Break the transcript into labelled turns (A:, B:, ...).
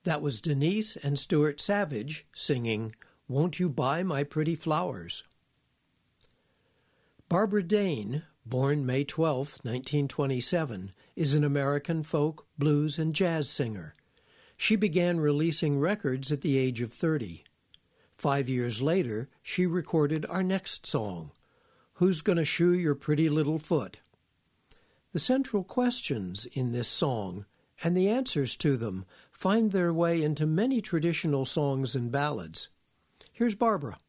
A: That was Denise and Stuart Savage singing "Won't You Buy My Pretty Flowers." Barbara Dane, born May 12, 1927, is an American folk, blues, and jazz singer. She began releasing records at the age of 30. 5 years later, she recorded our next song, "Who's Gonna Shoe Your Pretty Little Foot?" The central questions in this song and the answers to them find their way into many traditional songs and ballads. Here's Barbara.